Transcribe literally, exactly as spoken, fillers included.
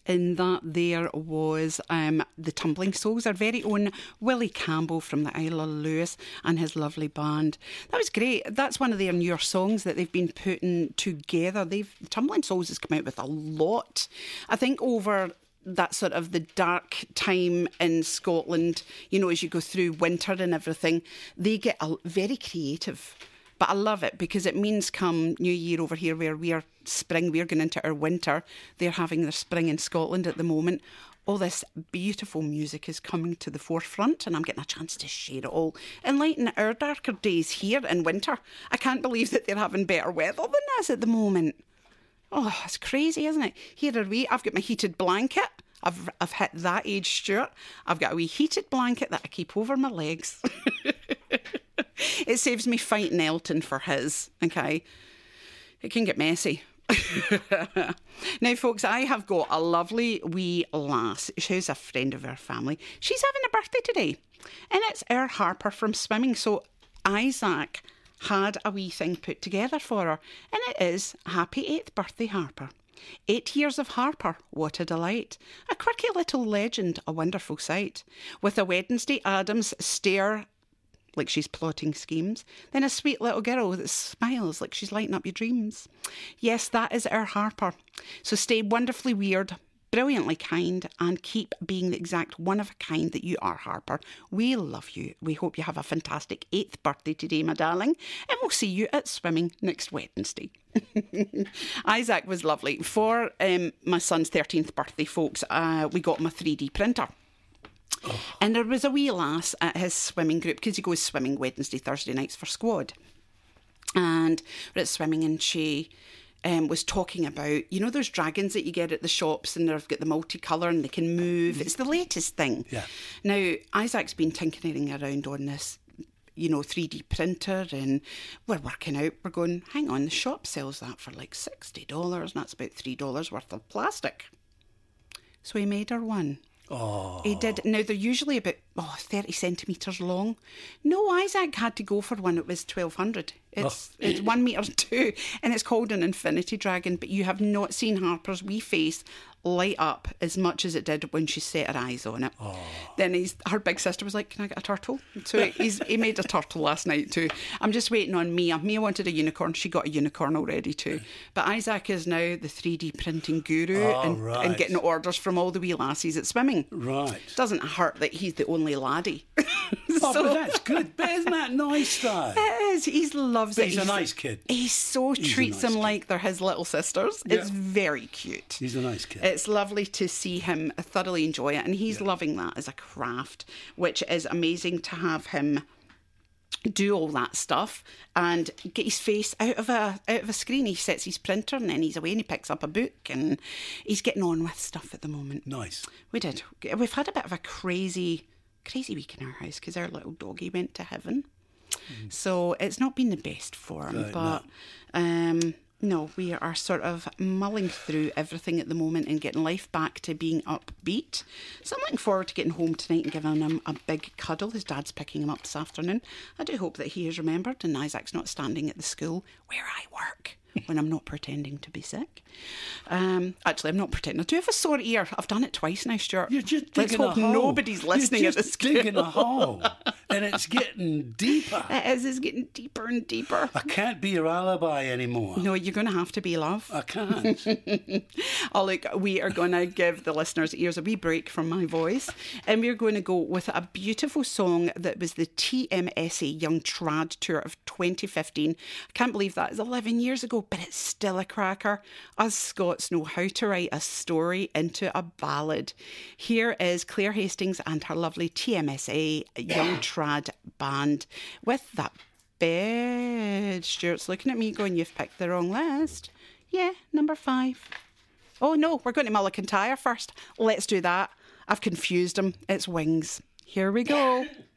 in that there was um, the Tumbling Souls, our very own Willie Campbell from the Isle of Lewis and his lovely band. That was great. That's one of their newer songs that they've been putting together. They've Tumbling Souls has come out with a lot. I think over that sort of the dark time in Scotland, you know, as you go through winter and everything, they get a, very creative. But I love it because it means come New Year over here where we're spring, we're going into our winter. They're having their spring in Scotland at the moment. All this beautiful music is coming to the forefront and I'm getting a chance to share it all. Enlighten our darker days here in winter. I can't believe that they're having better weather than us at the moment. Oh, it's crazy, isn't it? Here are we. I've got my heated blanket. I've I've hit that age, Stuart. I've got a wee heated blanket that I keep over my legs. It saves me fighting Elton for his, okay? It can get messy. Now, folks, I have got a lovely wee lass. She's a friend of our family. She's having a birthday today. And it's our Harper from swimming. So Isaac had a wee thing put together for her. And it is Happy eighth Birthday, Harper. Eight years of Harper, what a delight. A quirky little legend, a wonderful sight. With a Wednesday Addams stare like she's plotting schemes, then a sweet little girl that smiles like she's lighting up your dreams. Yes, that is our Harper. So stay wonderfully weird, brilliantly kind, and keep being the exact one of a kind that you are, Harper. We love you. We hope you have a fantastic eighth birthday today, my darling, and we'll see you at swimming next Wednesday. Isaac was lovely. For um, my son's thirteenth birthday, folks, uh, we got him a three D printer. Oh. And there was a wee lass at his swimming group, because he goes swimming Wednesday, Thursday nights for squad. And we're at swimming and she um, was talking about, you know, those dragons that you get at the shops and they've got the multicolour and they can move. It's the latest thing. Yeah. Now, Isaac's been tinkering around on this, you know, three D printer, and we're working out, we're going, hang on, the shop sells that for like sixty dollars and that's about three dollars worth of plastic. So he made her one. Oh. He did. Now, they're usually about oh, thirty centimetres long. No, Isaac had to go for one that was twelve hundred. It's, oh. it's one metre two, and it's called an Infinity Dragon, but you have not seen Harper's wee face light up as much as it did when she set her eyes on it. Oh. Then he's, her big sister was like, can I get a turtle? So he's, he made a turtle last night too. I'm just waiting on Mia. Mia wanted a unicorn. She got a unicorn already too. But Isaac is now the three D printing guru oh, and, right. and getting orders from all the wee lassies at swimming. Right. Doesn't hurt that he's the only laddie. Oh, so, but that's good. But isn't that nice though? It is. He loves but it. He's, he's a nice kid. He so he's treats nice them kid. like they're his little sisters. Yeah. It's very cute. He's a nice kid. It's lovely to see him thoroughly enjoy it, and he's yeah. loving that as a craft, which is amazing to have him do all that stuff and get his face out of a out of a screen. He sets his printer and then he's away and he picks up a book and he's getting on with stuff at the moment. Nice. We did. We've had a bit of a crazy, crazy week in our house because our little doggy went to heaven. Mm. So it's not been the best for him, right, but no. um No, we are sort of mulling through everything at the moment and getting life back to being upbeat. So I'm looking forward to getting home tonight and giving him a big cuddle. His dad's picking him up this afternoon. I do hope that he has remembered and Isaac's not standing at the school where I work when I'm not pretending to be sick. Um, actually, I'm not pretending. I do have a sore ear. I've done it twice now, Stuart. You're just Let's digging hope a hole. Nobody's listening You're at the just school. digging a hole. And it's getting deeper. It is. It's getting deeper and deeper. I can't be your alibi anymore. No, you're going to have to be, love. I can't. Oh, look, we are going to give the listeners' ears a wee break from my voice. And we're going to go with a beautiful song that was the T M S A Young Trad Tour of twenty fifteen. I can't believe that is eleven years ago, but it's still a cracker. Us Scots know how to write a story into a ballad. Here is Claire Hastings and her lovely T M S A Young Trad band with that bed. Stuart's looking at me going, you've picked the wrong list. Yeah, number five. Oh no, we're going to Mulligan Tyre first. Let's do that. I've confused him. It's Wings. Here we go.